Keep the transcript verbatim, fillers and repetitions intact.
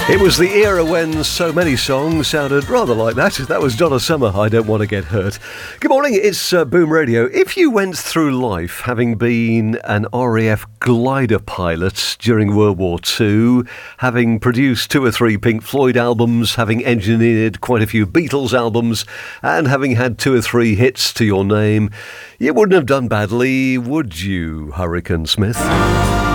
It was the era when so many songs sounded rather like that. That was Donna Summer, I Don't Want to Get Hurt. Good morning, it's uh, Boom Radio. If you went through life having been an R A F glider pilot during World War Two, having produced two or three Pink Floyd albums, having engineered quite a few Beatles albums, and having had two or three hits to your name, you wouldn't have done badly, would you, Hurricane Smith?